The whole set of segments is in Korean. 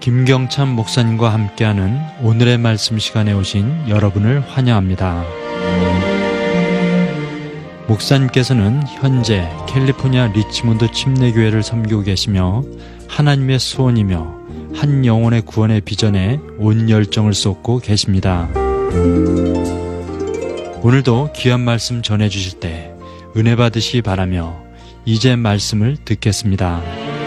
김경찬 목사님과 함께하는 오늘의 말씀 시간에 오신 여러분을 환영합니다. 목사님께서는 현재 캘리포니아 리치몬드 침례교회를 섬기고 계시며 하나님의 소원이며 한 영혼의 구원의 비전에 온 열정을 쏟고 계십니다. 오늘도 귀한 말씀 전해주실 때 은혜 받으시기 바라며 이제 말씀을 듣겠습니다.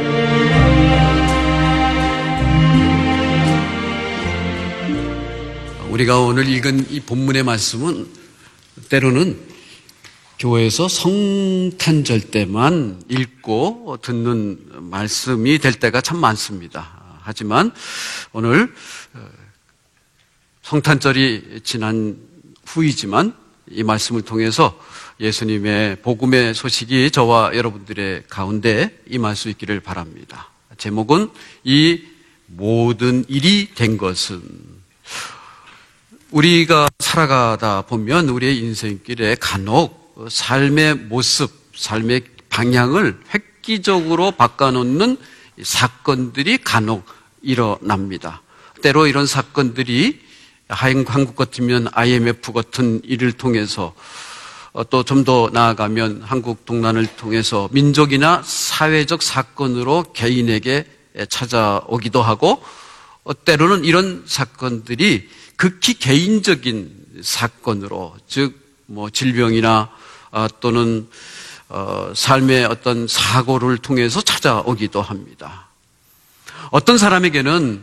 우리가 오늘 읽은 이 본문의 말씀은 때로는 교회에서 성탄절 때만 읽고 듣는 말씀이 될 때가 참 많습니다. 하지만 오늘 성탄절이 지난 후이지만 이 말씀을 통해서 예수님의 복음의 소식이 저와 여러분들의 가운데 임할 수 있기를 바랍니다. 제목은 이 모든 일이 된 것은. 우리가 살아가다 보면 우리의 인생길에 간혹 삶의 모습, 삶의 방향을 획기적으로 바꿔놓는 사건들이 간혹 일어납니다. 때로 이런 사건들이 한국 같으면 IMF 같은 일을 통해서 또 좀 더 나아가면 한국 동란을 통해서 민족이나 사회적 사건으로 개인에게 찾아오기도 하고 때로는 이런 사건들이 극히 개인적인 사건으로 즉 질병이나 또는 삶의 어떤 사고를 통해서 찾아오기도 합니다. 어떤 사람에게는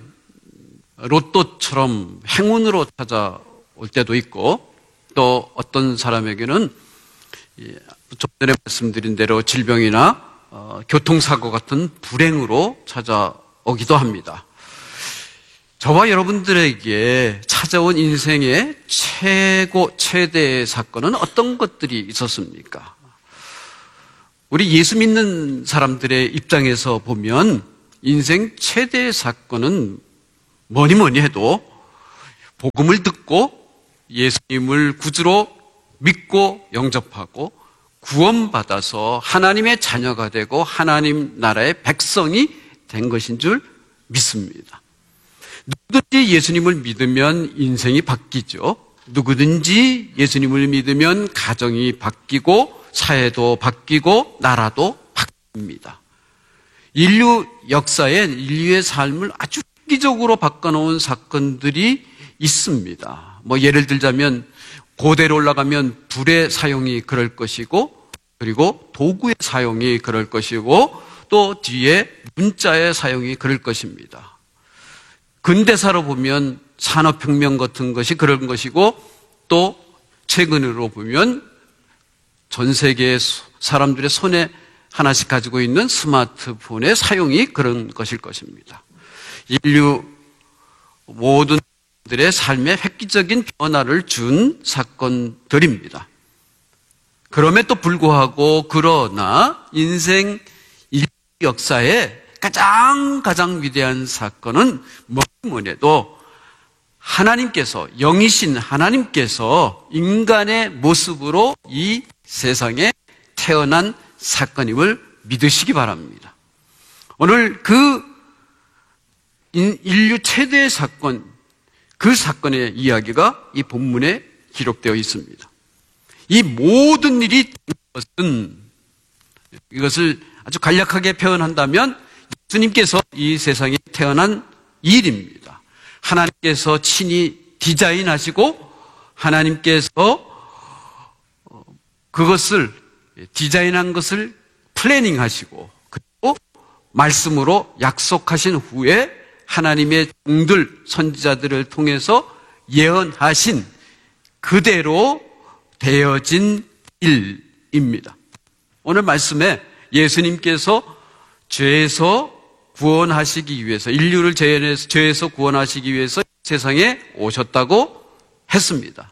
로또처럼 행운으로 찾아올 때도 있고 또 어떤 사람에게는 좀 전에 말씀드린 대로 질병이나 교통사고 같은 불행으로 찾아오기도 합니다. 저와 여러분들에게 찾아온 인생의 최대의 사건은 어떤 것들이 있었습니까? 우리 예수 믿는 사람들의 입장에서 보면 인생 최대의 사건은 뭐니 해도 복음을 듣고 예수님을 구주로 믿고 영접하고 구원받아서 하나님의 자녀가 되고 하나님 나라의 백성이 된 것인 줄 믿습니다. 누구든지 예수님을 믿으면 인생이 바뀌죠. 누구든지 예수님을 믿으면 가정이 바뀌고 사회도 바뀌고 나라도 바뀝니다. 인류 역사엔 인류의 삶을 아주 획기적으로 바꿔놓은 사건들이 있습니다. 예를 들자면 고대로 올라가면 불의 사용이 그럴 것이고 그리고 도구의 사용이 그럴 것이고 또 뒤에 문자의 사용이 그럴 것입니다. 근대사로 보면 산업혁명 같은 것이 그런 것이고 또 최근으로 보면 전 세계의 사람들의 손에 하나씩 가지고 있는 스마트폰의 사용이 그런 것일 것입니다. 인류 모든 들의 삶에 획기적인 변화를 준 사건들입니다. 그럼에도 불구하고 그러나 인생 인류 역사의 가장 위대한 사건은 뭐니 해도 하나님께서 영이신 하나님께서 인간의 모습으로 이 세상에 태어난 사건임을 믿으시기 바랍니다. 오늘 그 인류 최대의 사건, 그 사건의 이야기가 이 본문에 기록되어 있습니다. 이 모든 일이 된 것은 이것을 아주 간략하게 표현한다면 예수님께서 이 세상에 태어난 일입니다. 하나님께서 친히 디자인하시고 하나님께서 그것을 디자인한 것을 플래닝하시고 그리고 말씀으로 약속하신 후에 하나님의 종들 선지자들을 통해서 예언하신 그대로 되어진 일입니다. 오늘 말씀에 예수님께서 죄에서 구원하시기 위해서 인류를 죄에서 구원하시기 위해서 세상에 오셨다고 했습니다.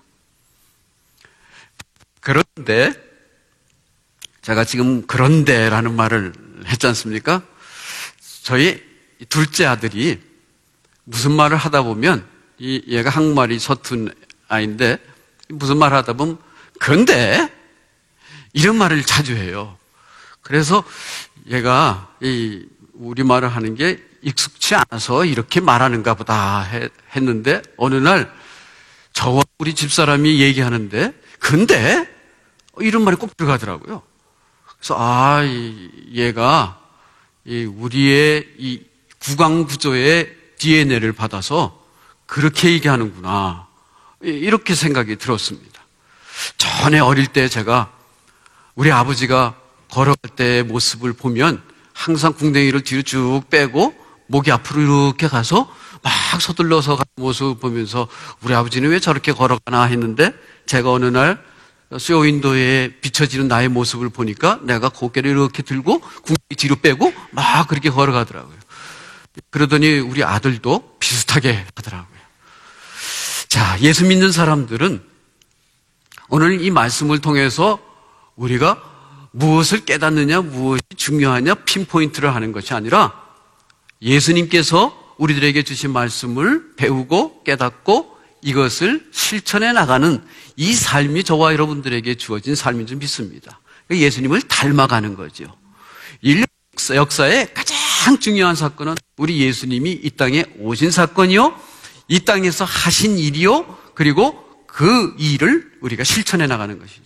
그런데 제가 지금 그런데라는 말을 했지 않습니까? 저희 둘째 아들이 무슨 말을 하다 보면 얘가 한국말이 서툰 아이인데 무슨 말을 하다 보면 그런데 이런 말을 자주 해요. 그래서 얘가 우리말을 하는 게 익숙치 않아서 이렇게 말하는가 보다 했는데 어느 날 저와 우리 집사람이 얘기하는데 근데 이런 말이 꼭 들어가더라고요. 그래서 얘가 우리의 이 구강구조의 DNA를 받아서 그렇게 얘기하는구나 이렇게 생각이 들었습니다. 전에 어릴 때 제가 우리 아버지가 걸어갈 때의 모습을 보면 항상 궁뎅이를 뒤로 쭉 빼고 목이 앞으로 이렇게 가서 막 서둘러서 가는 모습을 보면서 우리 아버지는 왜 저렇게 걸어가나 했는데 제가 어느 날 쇼윈도에 비춰지는 나의 모습을 보니까 내가 고개를 이렇게 들고 궁뎅이 뒤로 빼고 막 그렇게 걸어가더라고요. 그러더니 우리 아들도 비슷하게 하더라고요. 자, 예수 믿는 사람들은 오늘 이 말씀을 통해서 우리가 무엇을 깨닫느냐, 무엇이 중요하냐, 핀포인트를 하는 것이 아니라 예수님께서 우리들에게 주신 말씀을 배우고 깨닫고 이것을 실천해 나가는 이 삶이 저와 여러분들에게 주어진 삶인 줄 믿습니다. 예수님을 닮아가는 거죠. 인류 역사의 가장 중요한 사건은 우리 예수님이 이 땅에 오신 사건이요, 이 땅에서 하신 일이요, 그리고 그 일을 우리가 실천해 나가는 것이죠.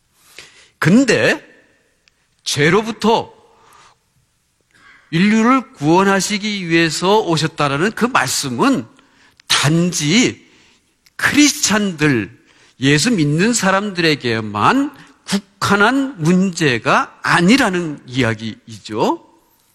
근데 죄로부터 인류를 구원하시기 위해서 오셨다라는 그 말씀은 단지 크리스찬들, 예수 믿는 사람들에게만 국한한 문제가 아니라는 이야기이죠.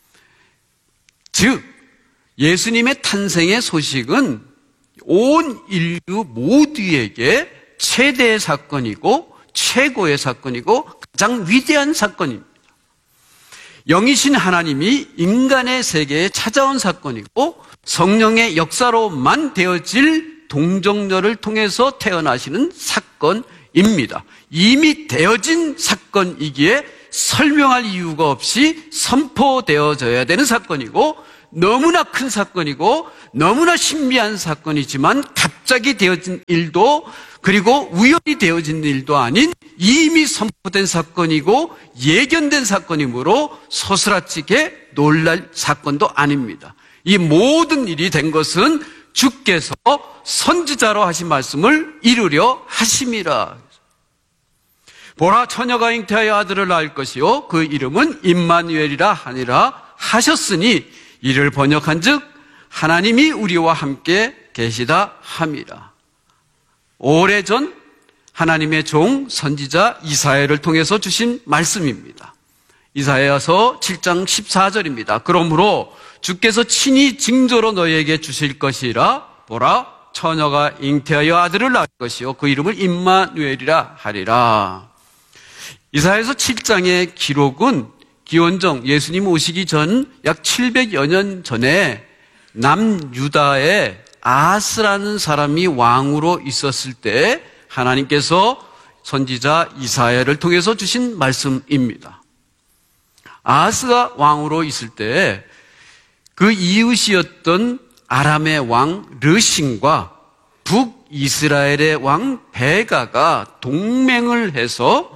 즉, 예수님의 탄생의 소식은 온 인류 모두에게 최대의 사건이고 최고의 사건이고 가장 위대한 사건입니다. 영이신 하나님이 인간의 세계에 찾아온 사건이고 성령의 역사로만 되어질 동정녀를 통해서 태어나시는 사건입니다. 이미 되어진 사건이기에 설명할 이유가 없이 선포되어져야 되는 사건이고 너무나 큰 사건이고 너무나 신비한 사건이지만 갑자기 되어진 일도 그리고 우연히 되어진 일도 아닌 이미 선포된 사건이고 예견된 사건이므로 소스라치게 놀랄 사건도 아닙니다. 이 모든 일이 된 것은 주께서 선지자로 하신 말씀을 이루려 하심이라. 보라, 처녀가 잉태하여 아들을 낳을 것이요 그 이름은 임마누엘이라 하니라 하셨으니 이를 번역한즉 하나님이 우리와 함께 계시다 함이라. 오래전 하나님의 종 선지자 이사야를 통해서 주신 말씀입니다. 이사야서 7장 14절입니다. 그러므로 주께서 친히 징조로 너희에게 주실 것이라. 보라, 처녀가 잉태하여 아들을 낳을 것이요 그 이름을 임마누엘이라 하리라. 이사야서 7장의 기록은 기원전 예수님 오시기 전 약 700여 년 전에 남유다에 아하스라는 사람이 왕으로 있었을 때 하나님께서 선지자 이사야를 통해서 주신 말씀입니다. 아하스가 왕으로 있을 때 그 이웃이었던 아람의 왕 르신과 북이스라엘의 왕 베가가 동맹을 해서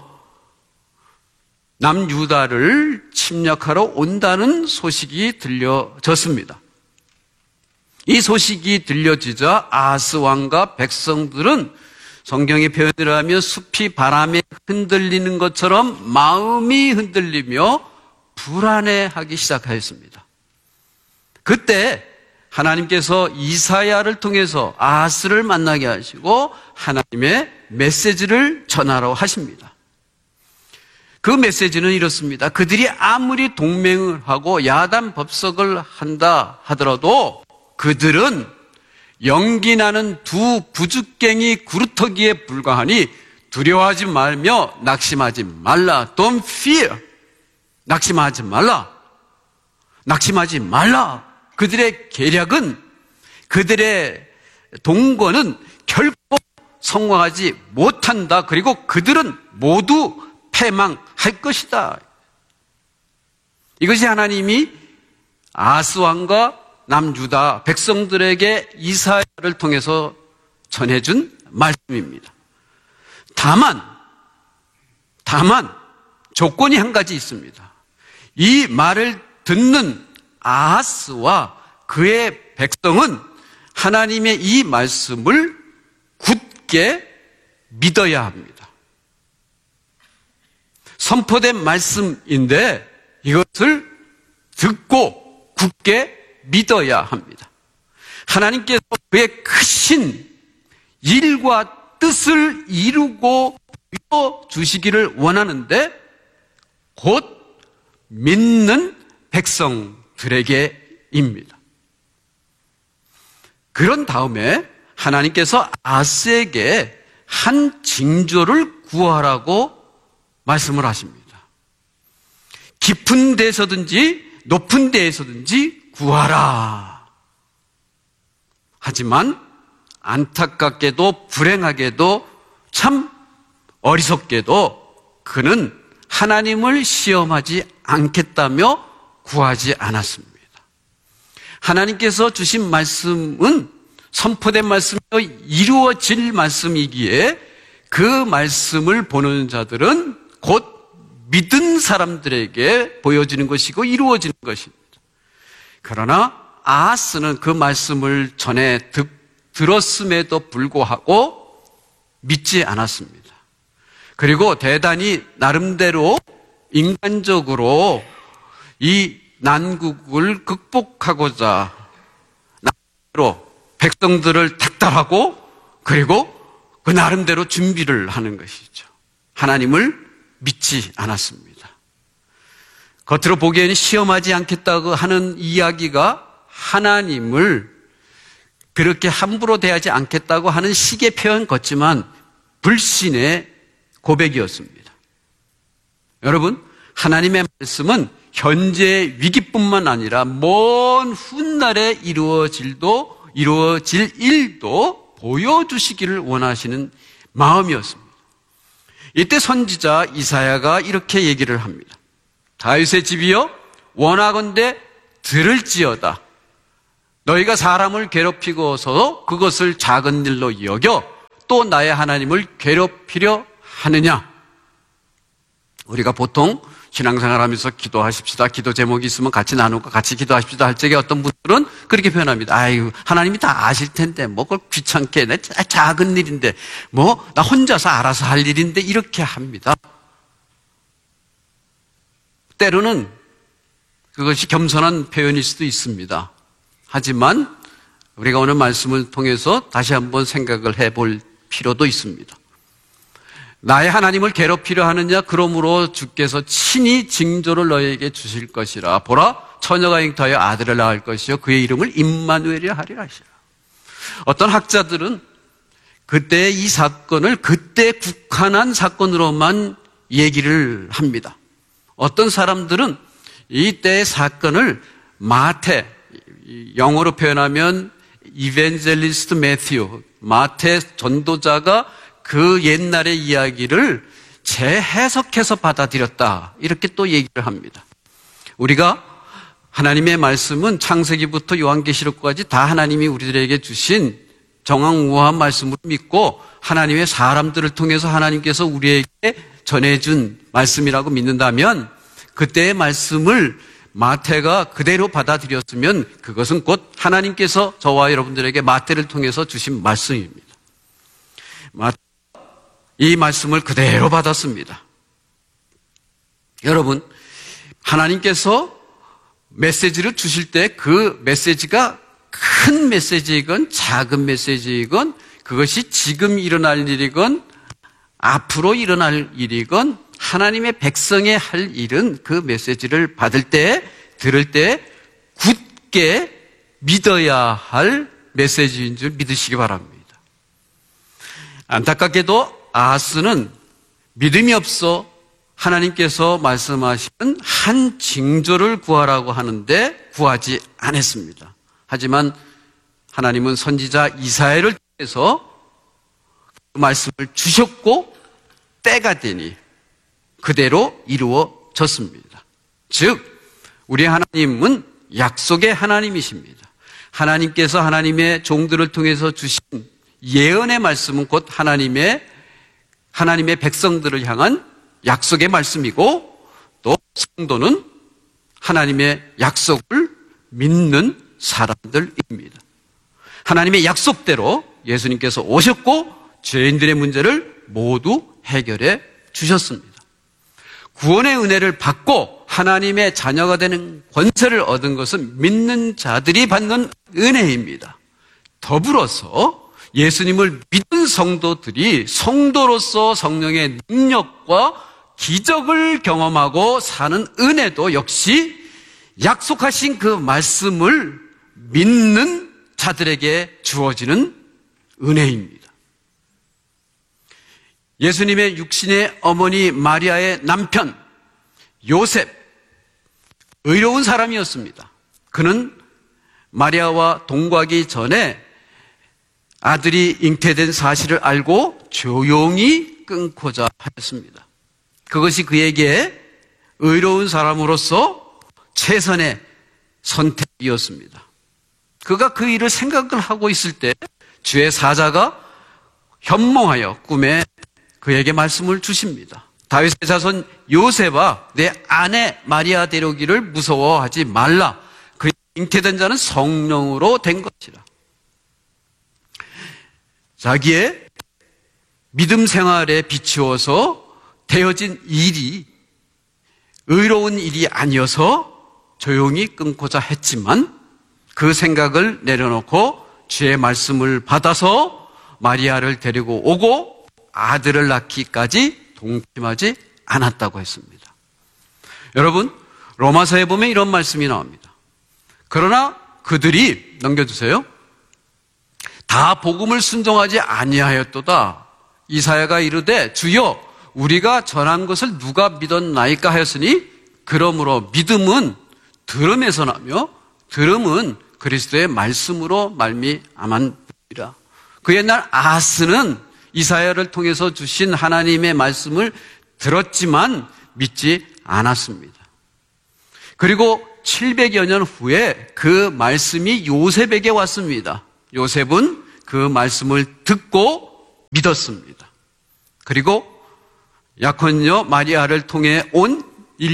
남유다를 침략하러 온다는 소식이 들려졌습니다. 이 소식이 들려지자 아하스 왕과 백성들은 성경의 표현을 하면 숲이 바람에 흔들리는 것처럼 마음이 흔들리며 불안해하기 시작하였습니다. 그때 하나님께서 이사야를 통해서 아하스를 만나게 하시고 하나님의 메시지를 전하러 하십니다. 그 메시지는 이렇습니다. 그들이 아무리 동맹을 하고 야단 법석을 한다 하더라도 그들은 연기나는 두 부죽갱이 구루터기에 불과하니 두려워하지 말며 낙심하지 말라. Don't fear. 낙심하지 말라. 낙심하지 말라. 그들의 계략은, 그들의 동거는 결코 성공하지 못한다. 그리고 그들은 모두 패망할 것이다. 이것이 하나님이 아하스 왕과 남유다 백성들에게 이사야를 통해서 전해준 말씀입니다. 다만 조건이 한 가지 있습니다. 이 말을 듣는 아하스와 그의 백성은 하나님의 이 말씀을 굳게 믿어야 합니다. 선포된 말씀인데 이것을 듣고 굳게 믿어야 합니다. 하나님께서 그의 크신 일과 뜻을 이루고 보여주시기를 원하는데 곧 믿는 백성들에게입니다. 그런 다음에 하나님께서 아하스에게 한 징조를 구하라고 말씀을 하십니다. 깊은 데서든지 높은 데에서든지 구하라. 하지만 안타깝게도 불행하게도 참 어리석게도 그는 하나님을 시험하지 않겠다며 구하지 않았습니다. 하나님께서 주신 말씀은 선포된 말씀이요 이루어질 말씀이기에 그 말씀을 보는 자들은 곧 믿은 사람들에게 보여지는 것이고 이루어지는 것입니다. 그러나 아하스는 그 말씀을 전에 들었음에도 불구하고 믿지 않았습니다. 그리고 대단히 나름대로 인간적으로 이 난국을 극복하고자 나름대로 백성들을 닥달하고 그리고 그 나름대로 준비를 하는 것이죠. 하나님을 믿지 않았습니다. 겉으로 보기에는 시험하지 않겠다고 하는 이야기가 하나님을 그렇게 함부로 대하지 않겠다고 하는 식의 표현 같지만 불신의 고백이었습니다. 여러분, 하나님의 말씀은 현재의 위기뿐만 아니라 먼 훗날에 이루어질 일도 보여주시기를 원하시는 마음이었습니다. 이때 선지자 이사야가 이렇게 얘기를 합니다. 다윗의 집이여 원하건대 들을지어다. 너희가 사람을 괴롭히고서 그것을 작은 일로 여겨 또 나의 하나님을 괴롭히려 하느냐. 우리가 보통 신앙생활하면서 기도하십시다. 기도 제목이 있으면 같이 나누고 같이 기도하십시다 할 적에 어떤 분들은 그렇게 표현합니다. 아이고 하나님이 다 아실 텐데 뭐 그걸 귀찮게 내 작은 일인데 뭐 나 혼자서 알아서 할 일인데 이렇게 합니다. 때로는 그것이 겸손한 표현일 수도 있습니다. 하지만 우리가 오늘 말씀을 통해서 다시 한번 생각을 해볼 필요도 있습니다. 나의 하나님을 괴롭히려 하느냐? 그러므로 주께서 친히 징조를 너희에게 주실 것이라. 보라, 처녀가 잉태하여 아들을 낳을 것이요 그의 이름을 임마누엘이라 하리라 하시라. 어떤 학자들은 그때 이 사건을 그때 국한한 사건으로만 얘기를 합니다. 어떤 사람들은 이때의 사건을 마태, 영어로 표현하면 이벤젤리스트 매튜, 마태 전도자가 그 옛날의 이야기를 재해석해서 받아들였다. 이렇게 또 얘기를 합니다. 우리가 하나님의 말씀은 창세기부터 요한계시록까지 다 하나님이 우리들에게 주신 정확무한 말씀을 믿고 하나님의 사람들을 통해서 하나님께서 우리에게 전해준 말씀이라고 믿는다면 그때의 말씀을 마태가 그대로 받아들였으면 그것은 곧 하나님께서 저와 여러분들에게 마태를 통해서 주신 말씀입니다. 이 말씀을 그대로 받았습니다. 여러분, 하나님께서 메시지를 주실 때 그 메시지가 큰 메시지이건 작은 메시지이건 그것이 지금 일어날 일이건 앞으로 일어날 일이건 하나님의 백성의 할 일은 그 메시지를 받을 때, 들을 때 굳게 믿어야 할 메시지인 줄 믿으시기 바랍니다. 안타깝게도 아하스는 믿음이 없어 하나님께서 말씀하시는 한 징조를 구하라고 하는데 구하지 않았습니다. 하지만 하나님은 선지자 이사야를 통해서 그 말씀을 주셨고 때가 되니 그대로 이루어졌습니다. 즉 우리 하나님은 약속의 하나님이십니다. 하나님께서 하나님의 종들을 통해서 주신 예언의 말씀은 곧 하나님의 백성들을 향한 약속의 말씀이고 또 성도는 하나님의 약속을 믿는 사람들입니다. 하나님의 약속대로 예수님께서 오셨고 죄인들의 문제를 모두 해결해 주셨습니다. 구원의 은혜를 받고 하나님의 자녀가 되는 권세를 얻은 것은 믿는 자들이 받는 은혜입니다. 더불어서 예수님을 믿은 성도들이 성도로서 성령의 능력과 기적을 경험하고 사는 은혜도 역시 약속하신 그 말씀을 믿는 자들에게 주어지는 은혜입니다. 예수님의 육신의 어머니 마리아의 남편 요셉, 의로운 사람이었습니다. 그는 마리아와 동거하기 전에 아들이 잉태된 사실을 알고 조용히 끊고자 하였습니다. 그것이 그에게 의로운 사람으로서 최선의 선택이었습니다. 그가 그 일을 생각을 하고 있을 때 주의 사자가 현몽하여 꿈에 그에게 말씀을 주십니다. 다윗의 자손 요셉아, 내 아내 마리아 데려오기를 무서워하지 말라. 그 잉태된 자는 성령으로 된 것이라. 자기의 믿음 생활에 비추어서 되어진 일이 의로운 일이 아니어서 조용히 끊고자 했지만 그 생각을 내려놓고 주의 말씀을 받아서 마리아를 데리고 오고 아들을 낳기까지 동침하지 않았다고 했습니다. 여러분, 로마서에 보면 이런 말씀이 나옵니다. 그러나 그들이, 넘겨주세요, 다 복음을 순종하지 아니하였도다. 이사야가 이르되 주여 우리가 전한 것을 누가 믿었나이까 하였으니 그러므로 믿음은 들음에서 나며 들음은 그리스도의 말씀으로 말미암았느니라. 그 옛날 아스는 이사야를 통해서 주신 하나님의 말씀을 들었지만 믿지 않았습니다. 그리고 700여 년 후에 그 말씀이 요셉에게 왔습니다. 요셉은 그 말씀을 듣고 믿었습니다. 그리고 약혼녀 마리아를 통해 온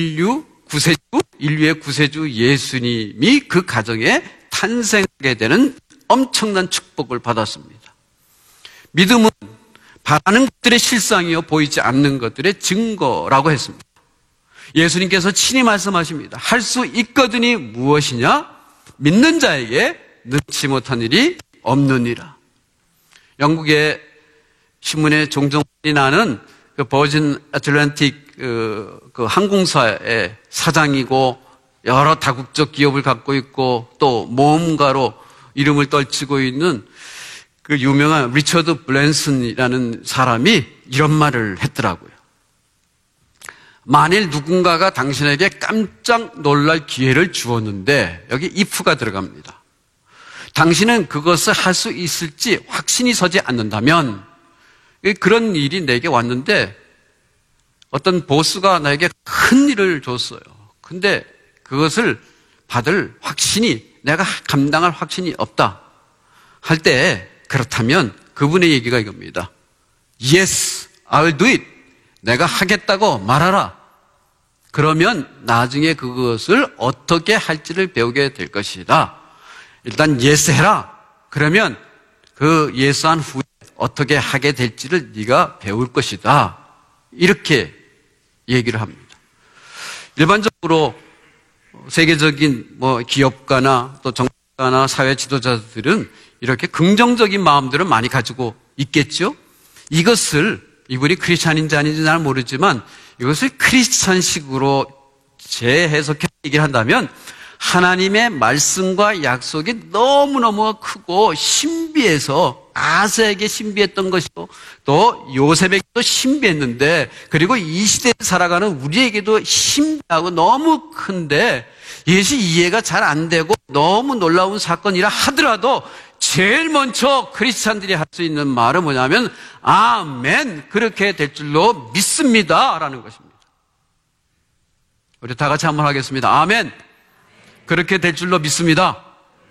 인류의 구세주 예수님이 그 가정에 탄생하게 되는 엄청난 축복을 받았습니다. 믿음은 바라는 것들의 실상이요 보이지 않는 것들의 증거라고 했습니다. 예수님께서 친히 말씀하십니다. 할 수 있거든이 무엇이냐? 믿는 자에게 능치 못한 일이 없느니라. 영국의 신문에 종종 나는 그 버진 애틀랜틱 그 항공사의 사장이고 여러 다국적 기업을 갖고 있고 또 모험가로 이름을 떨치고 있는 그 유명한 리처드 블랜슨이라는 사람이 이런 말을 했더라고요. 만일 누군가가 당신에게 깜짝 놀랄 기회를 주었는데 여기 if가 들어갑니다. 당신은 그것을 할 수 있을지 확신이 서지 않는다면, 그런 일이 내게 왔는데 어떤 보스가 나에게 큰 일을 줬어요. 근데 그것을 받을 확신이, 내가 감당할 확신이 없다 할 때, 그렇다면 그분의 얘기가 이겁니다. Yes, I'll do it. 내가 하겠다고 말하라. 그러면 나중에 그것을 어떻게 할지를 배우게 될 것이다. 일단 yes 해라. 그러면 그 예스한 후에 어떻게 하게 될지를 네가 배울 것이다. 이렇게 얘기를 합니다. 일반적으로 세계적인 기업가나 또 정치가나 사회 지도자들은 이렇게 긍정적인 마음들을 많이 가지고 있겠죠. 이것을 이분이 크리스찬인지 아닌지 잘 모르지만 이것을 크리스찬식으로 재해석해 얘기를 한다면 하나님의 말씀과 약속이 너무너무 크고 신비해서 아스에게 신비했던 것이고 또 요셉에게도 신비했는데 그리고 이 시대에 살아가는 우리에게도 신비하고 너무 큰데 이것이 이해가 잘 안 되고 너무 놀라운 사건이라 하더라도 제일 먼저 크리스찬들이 할 수 있는 말은 뭐냐면 아멘, 그렇게 될 줄로 믿습니다 라는 것입니다. 우리 다 같이 한번 하겠습니다. 아멘, 그렇게 될 줄로 믿습니다.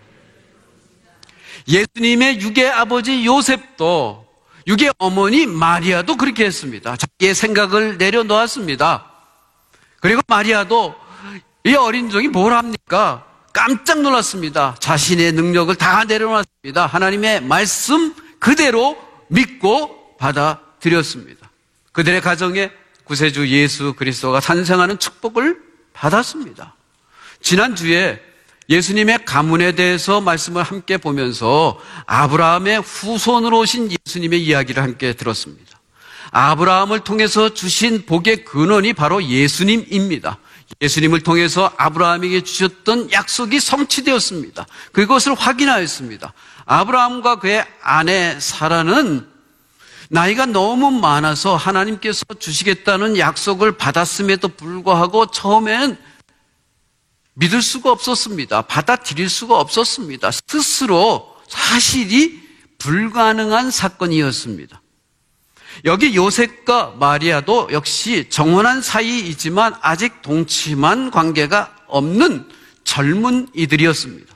예수님의 육의 아버지 요셉도 육의 어머니 마리아도 그렇게 했습니다. 자기의 생각을 내려놓았습니다. 그리고 마리아도 이 어린 종이 뭘 합니까? 깜짝 놀랐습니다. 자신의 능력을 다 내려놨습니다. 하나님의 말씀 그대로 믿고 받아들였습니다. 그들의 가정에 구세주 예수 그리스도가 탄생하는 축복을 받았습니다. 지난주에 예수님의 가문에 대해서 말씀을 함께 보면서 아브라함의 후손으로 오신 예수님의 이야기를 함께 들었습니다. 아브라함을 통해서 주신 복의 근원이 바로 예수님입니다. 예수님을 통해서 아브라함에게 주셨던 약속이 성취되었습니다. 그것을 확인하였습니다. 아브라함과 그의 아내 사라는 나이가 너무 많아서 하나님께서 주시겠다는 약속을 받았음에도 불구하고 처음엔 믿을 수가 없었습니다. 받아들일 수가 없었습니다. 스스로 사실이 불가능한 사건이었습니다. 여기 요셉과 마리아도 역시 정혼한 사이이지만 아직 동침한 관계가 없는 젊은 이들이었습니다.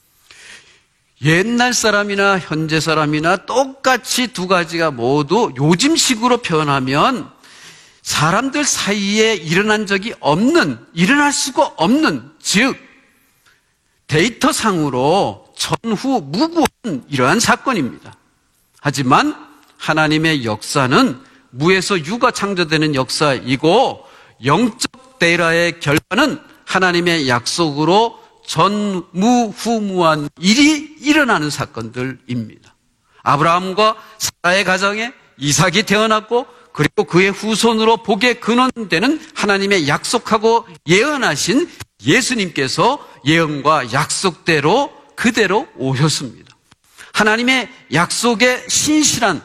옛날 사람이나 현재 사람이나 똑같이 두 가지가 모두 요즘식으로 표현하면 사람들 사이에 일어난 적이 없는, 일어날 수가 없는, 즉 데이터상으로 전후 무구한 이러한 사건입니다. 하지만 하나님의 역사는 무에서 유가 창조되는 역사이고 영적 데이터의 결과는 하나님의 약속으로 전무후무한 일이 일어나는 사건들입니다. 아브라함과 사라의 가정에 이삭이 태어났고 그리고 그의 후손으로 복의 근원되는 하나님의 약속하고 예언하신 예수님께서 예언과 약속대로 그대로 오셨습니다. 하나님의 약속에 신실한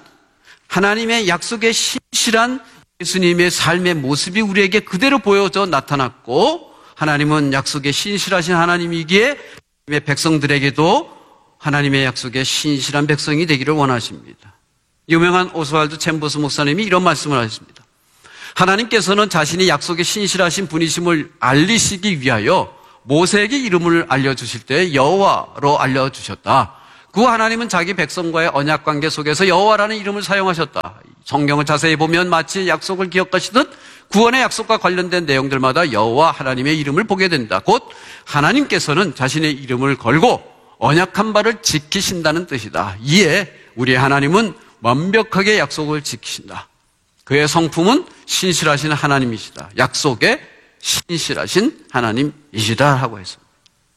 예수님의 삶의 모습이 우리에게 그대로 보여져 나타났고 하나님은 약속에 신실하신 하나님이기에 하나님의 백성들에게도 하나님의 약속에 신실한 백성이 되기를 원하십니다. 유명한 오스왈드 챔버스 목사님이 이런 말씀을 하셨습니다. 하나님께서는 자신이 약속에 신실하신 분이심을 알리시기 위하여 모세에게 이름을 알려주실 때 여호와로 알려주셨다. 그 하나님은 자기 백성과의 언약관계 속에서 여호와라는 이름을 사용하셨다. 성경을 자세히 보면 마치 약속을 기억하시듯 구원의 약속과 관련된 내용들마다 여호와 하나님의 이름을 보게 된다. 곧 하나님께서는 자신의 이름을 걸고 언약한 바를 지키신다는 뜻이다. 이에 우리의 하나님은 완벽하게 약속을 지키신다. 그의 성품은 신실하신 하나님이시다. 약속에 신실하신 하나님이시다 하고 했습니다.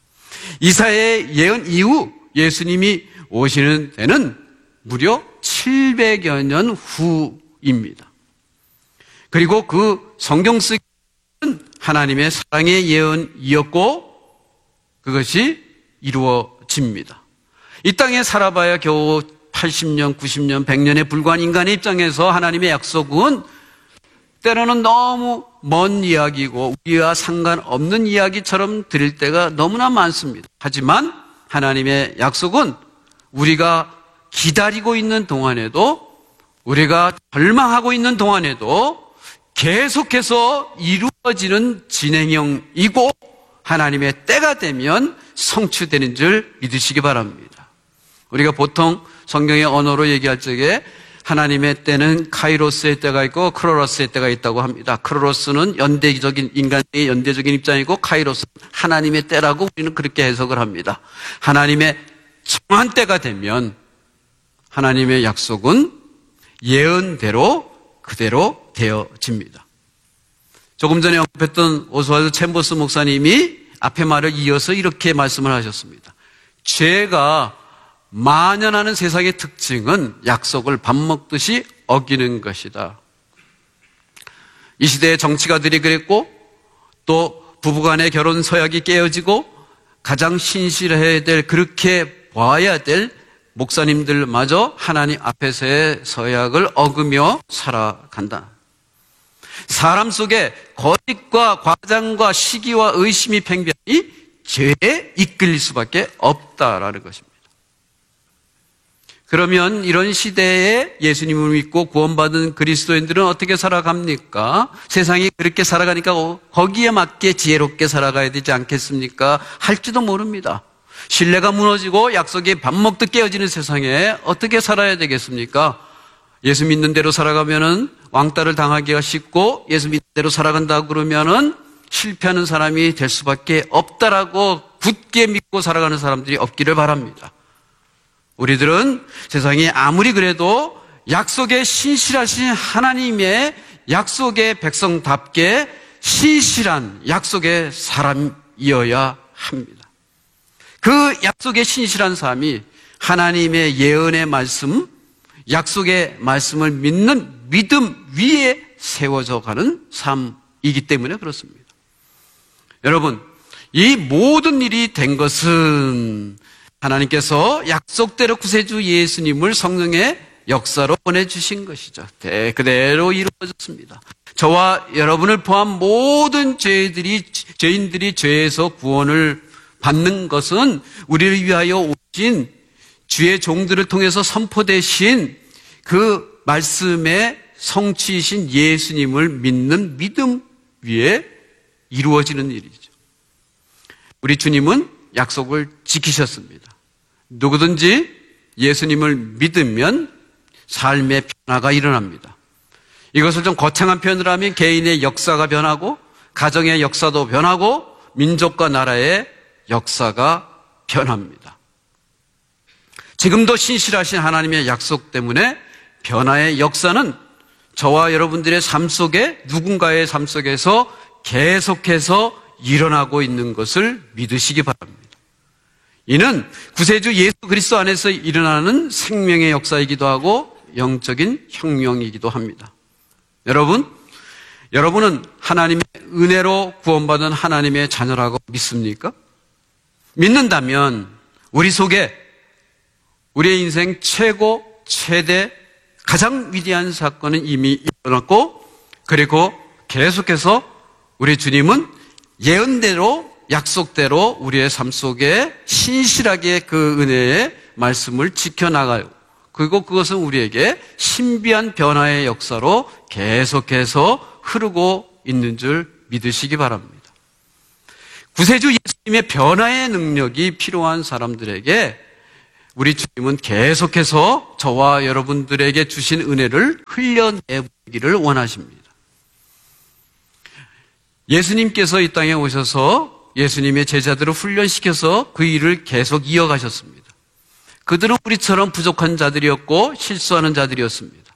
이사야의 예언 이후 예수님이 오시는 때는 무려 700여 년 후입니다. 그리고 그 성경 쓰기는 하나님의 사랑의 예언이었고 그것이 이루어집니다. 이 땅에 살아봐야 겨우 80년, 90년, 100년에 불과한 인간의 입장에서 하나님의 약속은 때로는 너무 먼 이야기고 우리와 상관없는 이야기처럼 들릴 때가 너무나 많습니다. 하지만 하나님의 약속은 우리가 기다리고 있는 동안에도 우리가 절망하고 있는 동안에도 계속해서 이루어지는 진행형이고 하나님의 때가 되면 성취되는 줄 믿으시기 바랍니다. 우리가 보통 성경의 언어로 얘기할 적에 하나님의 때는 카이로스의 때가 있고 크로노스의 때가 있다고 합니다. 크로노스는 연대적인 인간의 연대적인 입장이고 카이로스는 하나님의 때라고 우리는 그렇게 해석을 합니다. 하나님의 정한 때가 되면 하나님의 약속은 예언대로 그대로 되어집니다. 조금 전에 언급했던 오스왈드 챔버스 목사님이 앞에 말을 이어서 이렇게 말씀을 하셨습니다. 죄가 만연하는 세상의 특징은 약속을 밥 먹듯이 어기는 것이다. 이 시대의 정치가들이 그랬고 또 부부간의 결혼 서약이 깨어지고 가장 신실해야 될 그렇게 봐야 될 목사님들마저 하나님 앞에서의 서약을 어기며 살아간다. 사람 속에 거짓과 과장과 시기와 의심이 팽배하니 죄에 이끌릴 수밖에 없다라는 것입니다. 그러면 이런 시대에 예수님을 믿고 구원받은 그리스도인들은 어떻게 살아갑니까? 세상이 그렇게 살아가니까 거기에 맞게 지혜롭게 살아가야 되지 않겠습니까? 할지도 모릅니다. 신뢰가 무너지고 약속이 밥 먹듯 깨어지는 세상에 어떻게 살아야 되겠습니까? 예수 믿는 대로 살아가면은 왕따를 당하기가 쉽고 예수 믿는 대로 살아간다고 그러면은 실패하는 사람이 될 수밖에 없다라고 굳게 믿고 살아가는 사람들이 없기를 바랍니다. 우리들은 세상이 아무리 그래도 약속에 신실하신 하나님의 약속의 백성답게 신실한 약속의 사람이어야 합니다. 그 약속의 신실한 삶이 하나님의 예언의 말씀, 약속의 말씀을 믿는 믿음 위에 세워져 가는 삶이기 때문에 그렇습니다. 여러분, 이 모든 일이 된 것은 하나님께서 약속대로 구세주 예수님을 성령의 역사로 보내주신 것이죠. 그대로 이루어졌습니다. 저와 여러분을 포함 모든 죄인들이 죄에서 구원을 받는 것은 우리를 위하여 오신 주의 종들을 통해서 선포되신 그 말씀의 성취이신 예수님을 믿는 믿음 위에 이루어지는 일이죠. 우리 주님은 약속을 지키셨습니다. 누구든지 예수님을 믿으면 삶의 변화가 일어납니다. 이것을 좀 거창한 표현으로 하면 개인의 역사가 변하고 가정의 역사도 변하고 민족과 나라의 역사가 변합니다. 지금도 신실하신 하나님의 약속 때문에 변화의 역사는 저와 여러분들의 삶 속에 누군가의 삶 속에서 계속해서 일어나고 있는 것을 믿으시기 바랍니다. 이는 구세주 예수 그리스도 안에서 일어나는 생명의 역사이기도 하고 영적인 혁명이기도 합니다. 여러분은 하나님의 은혜로 구원받은 하나님의 자녀라고 믿습니까? 믿는다면 우리 속에 우리의 인생 최고, 최대, 가장 위대한 사건은 이미 일어났고, 그리고 계속해서 우리 주님은 예언대로, 약속대로 우리의 삶 속에 신실하게 그 은혜의 말씀을 지켜나가요. 그리고 그것은 우리에게 신비한 변화의 역사로 계속해서 흐르고 있는 줄 믿으시기 바랍니다. 구세주 예수님의 변화의 능력이 필요한 사람들에게 우리 주님은 계속해서 저와 여러분들에게 주신 은혜를 흘려내보기를 원하십니다. 예수님께서 이 땅에 오셔서 예수님의 제자들을 훈련시켜서 그 일을 계속 이어가셨습니다. 그들은 우리처럼 부족한 자들이었고 실수하는 자들이었습니다.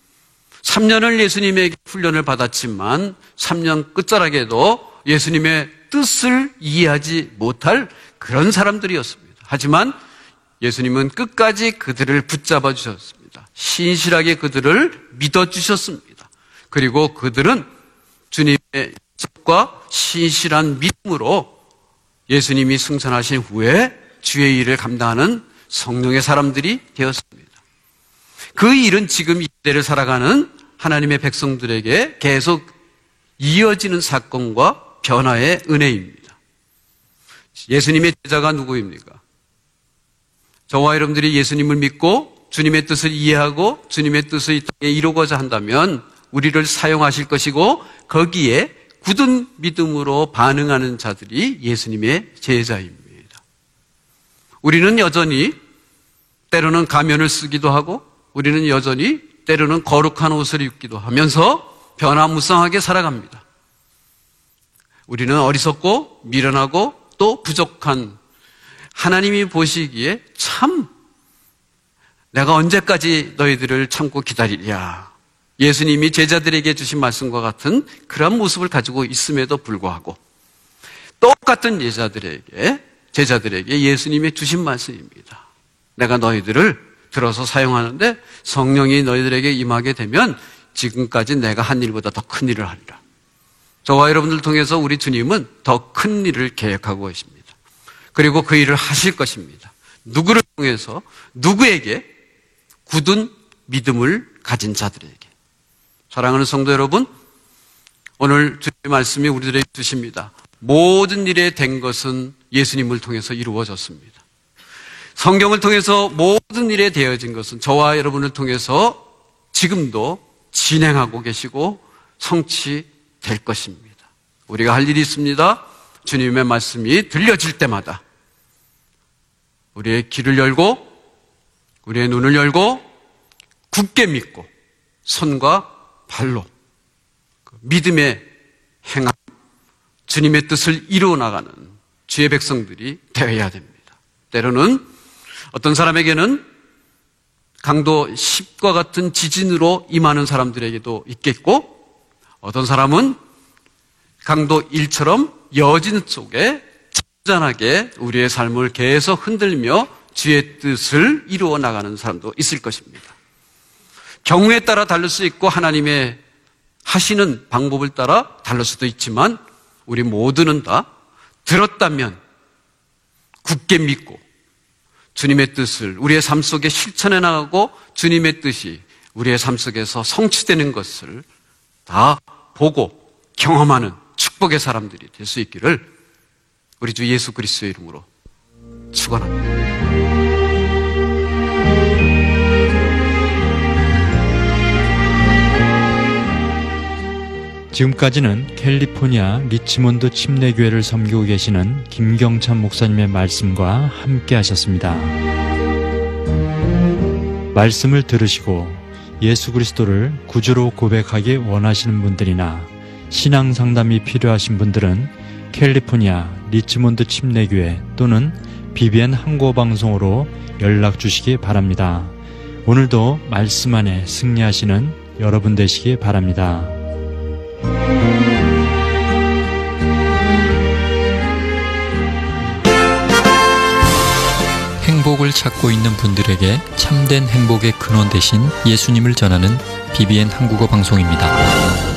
3년을 예수님에게 훈련을 받았지만 3년 끝자락에도 예수님의 뜻을 이해하지 못할 그런 사람들이었습니다. 하지만 예수님은 끝까지 그들을 붙잡아 주셨습니다. 신실하게 그들을 믿어주셨습니다. 그리고 그들은 주님의 약속과 신실한 믿음으로 예수님이 승천하신 후에 주의 일을 감당하는 성령의 사람들이 되었습니다. 그 일은 지금 이 시대를 살아가는 하나님의 백성들에게 계속 이어지는 사건과 변화의 은혜입니다. 예수님의 제자가 누구입니까? 저와 여러분들이 예수님을 믿고 주님의 뜻을 이해하고 주님의 뜻을 이 땅에 이루고자 한다면 우리를 사용하실 것이고 거기에 굳은 믿음으로 반응하는 자들이 예수님의 제자입니다. 우리는 여전히 때로는 가면을 쓰기도 하고 우리는 여전히 때로는 거룩한 옷을 입기도 하면서 변화무쌍하게 살아갑니다. 우리는 어리석고 미련하고 또 부족한 하나님이 보시기에 참 내가 언제까지 너희들을 참고 기다리랴. 예수님이 제자들에게 주신 말씀과 같은 그런 모습을 가지고 있음에도 불구하고 똑같은 제자들에게 예수님이 주신 말씀입니다. 내가 너희들을 들어서 사용하는데 성령이 너희들에게 임하게 되면 지금까지 내가 한 일보다 더 큰 일을 하리라. 저와 여러분들 통해서 우리 주님은 더 큰 일을 계획하고 계십니다. 그리고 그 일을 하실 것입니다. 누구를 통해서 누구에게? 굳은 믿음을 가진 자들에게. 사랑하는 성도 여러분, 오늘 주님의 말씀이 우리들에게 주십니다. 모든 일에 된 것은 예수님을 통해서 이루어졌습니다. 성경을 통해서 모든 일에 되어진 것은 저와 여러분을 통해서 지금도 진행하고 계시고 성취될 것입니다. 우리가 할 일이 있습니다. 주님의 말씀이 들려질 때마다 우리의 귀를 열고 우리의 눈을 열고 굳게 믿고 손과 발로 믿음의 행함, 주님의 뜻을 이루어 나가는 주의 백성들이 되어야 됩니다. 때로는 어떤 사람에게는 강도 10과 같은 지진으로 임하는 사람들에게도 있겠고, 어떤 사람은 강도 1처럼 여진 속에 잔잔하게 우리의 삶을 계속 흔들며 주의 뜻을 이루어 나가는 사람도 있을 것입니다. 경우에 따라 다를 수 있고 하나님의 하시는 방법을 따라 다를 수도 있지만 우리 모두는 다 들었다면 굳게 믿고 주님의 뜻을 우리의 삶 속에 실천해 나가고 주님의 뜻이 우리의 삶 속에서 성취되는 것을 다 보고 경험하는 축복의 사람들이 될 수 있기를 우리 주 예수 그리스도의 이름으로 축원합니다. 지금까지는 캘리포니아 리치몬드 침례교회를 섬기고 계시는 김경찬 목사님의 말씀과 함께 하셨습니다. 말씀을 들으시고 예수 그리스도를 구주로 고백하기 원하시는 분들이나 신앙 상담이 필요하신 분들은 캘리포니아 리치몬드 침례교회 또는 BBN 한국어방송으로 연락 주시기 바랍니다. 오늘도 말씀 안에 승리하시는 여러분 되시기 바랍니다. 행복을 찾고 있는 분들에게 참된 행복의 근원 되신 예수님을 전하는 BBN 한국어 방송입니다.